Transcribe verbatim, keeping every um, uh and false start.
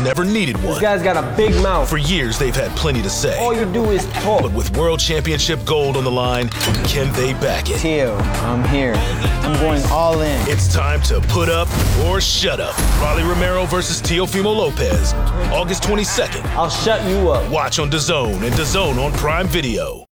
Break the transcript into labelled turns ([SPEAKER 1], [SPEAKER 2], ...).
[SPEAKER 1] never needed one.
[SPEAKER 2] This guy's got a big mouth.
[SPEAKER 1] For years, they've had plenty to say.
[SPEAKER 2] All you do is talk.
[SPEAKER 1] But with World Championship gold on the line, can they back it?
[SPEAKER 3] Teal, I'm here. I'm going all in.
[SPEAKER 1] It's time to put up or shut up. Rolly Romero versus Teofimo Lopez, August twenty-second.
[SPEAKER 2] I'll shut you up.
[SPEAKER 1] Watch on DAZN and DAZN on Prime Video.